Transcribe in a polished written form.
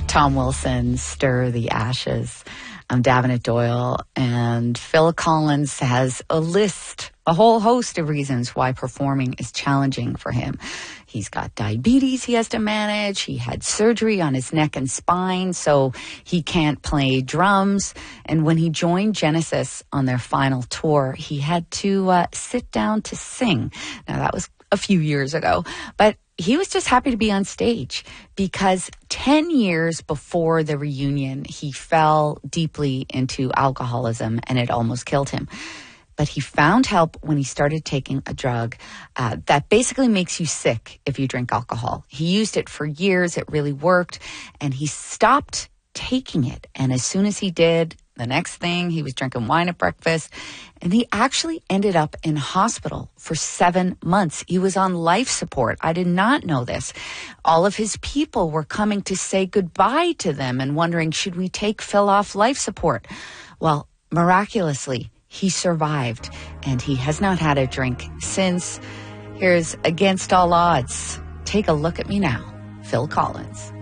Tom Wilson, Stir the Ashes. I'm Davenant Doyle, and Phil Collins has a whole host of reasons why performing is challenging for him. He's got diabetes he has to manage. He had surgery on his neck and spine, so he can't play drums. And when he joined Genesis on their final tour, he had to sit down to sing. Now, that was a few years ago, but he was just happy to be on stage because 10 years before the reunion, he fell deeply into alcoholism and it almost killed him. But he found help when he started taking a drug that basically makes you sick if you drink alcohol. He used it for years. It really worked. And he stopped taking it. And as soon as he did, the next thing, he was drinking wine at breakfast. And he actually ended up in hospital for 7 months. He was on life support. I did not know this. All of his people were coming to say goodbye to them and wondering, should we take Phil off life support? Well, miraculously, he survived, and he has not had a drink since. Here's Against All Odds. Take a look at me now, Phil Collins.